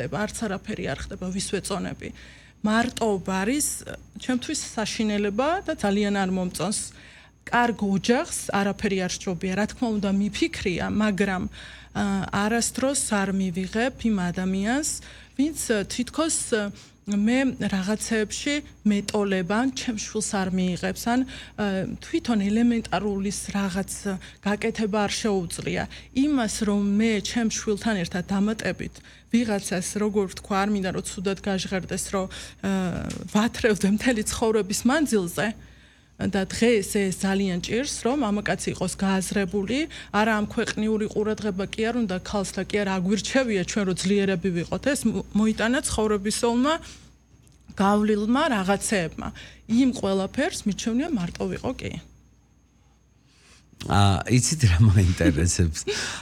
ხდება, არც არაფერი არ ხდება, ვის ვეწონები. მარტოობა არის ჩემთვის საშინელება და ძალიან არ მომწონს. კარგ ოჯახს არაფერი არ სჯობია, რა თქმა უნდა მიფიქრია, მაგრამ არასდროს არ მივიღებ იმ ადამიანს, ვინც თითქოს მე რაღაცეებში მეტოლებან ჩემს შვილს არ მიიღებს, ან თვითონ ელემენტარულის რაღაც გაკეთება არ შეუძლია. იმას რომ მე ჩემს შვილთან ერთად დამატებით ვიღაცას როგორ ვთქვა, არ მინდა რომ ცუდად გაჟღერდეს, რომ ვათრევდე მთელი ცხოვრების მანძილზე. და დღეს ეს ძალიან ჭირს, რომ მამაკაცი იყოს გააზრებული, არა ამ ქვეყნიური ყურადღება კი არ უნდა ქალს და კი არ აგვირჩევია ჩვენ რომ ძლიერები ვიყოთ, ეს მოიტანა ცხოვრებისეულმა გავლილმა რაღაცეებმა. იმ ყველაფერს მიჩვენია მარტო ვიყო კი. იცით რა მაინტერესებს?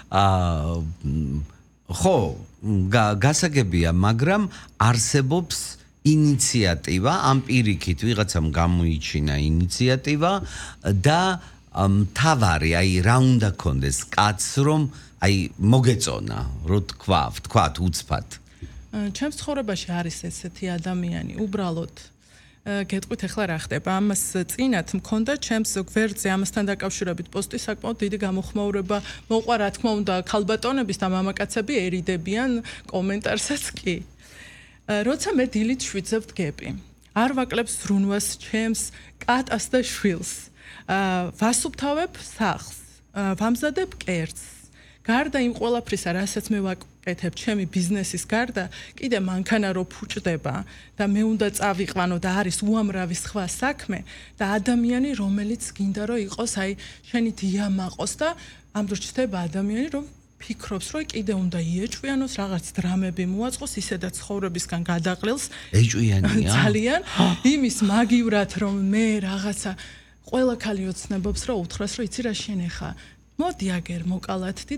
ხო, გასაგებია, მაგრამ არსებობს ინიციატივა, ამ პირიქით ვიღაცამ გამოიჩინა ინიციატივა და თავარი, აი რა უნდა კონდეს კაცს, რომ აი მოგეწონა, რო თქვათ უცბად. ჩემს ცხოვრებაში არის ესეთი ადამიანი, უბრალოდ გეტყვით ახლა რა ხდება. ამას წინათ მქონდა ჩემს გვერდზე ამასთან დაკავშირებით პოსტი, საკმაოდ დიდი გამოხმაურება მოყვა, რა თქმა უნდა, ქალბატონების და მამაკაცები ერიდებიან კომენტარსაც კი. როცა მე დილით შვიდზე ვდგები, არ ვაკლებ ზრუნვას ჩემს კატას და შვილს, ვასუფთავებ სახლს, ვამზადებ კერძს. გარდა იმ ყველაფრისა, რასაც მე ვაკეთებ ჩემი ბიზნესის გარდა, კიდე მანქანა რო ფუჭდება და მე უნდა წავიყვანო და არის უამრავი სხვა საქმე და ადამიანი, რომელიც გინდა რომ იყოს, აი შენი დიამაყოს და ამ დროს ჩდება ადამიანი, რომ ფიქრობს, რომ კიდე უნდა იეჭვიანოს, რაღაც დრამები მოაწყოს, ისედაც ცხოვრებისგან გადაყლილს. ეჭვიანია? ძალიან. იმის მაგივრად, რომ მე რაღაცა ყველა ქალი ოცნებობს, რომ უთხრას, რომ იცი რა შენ ხა. მოდი აგერ მოკალათდი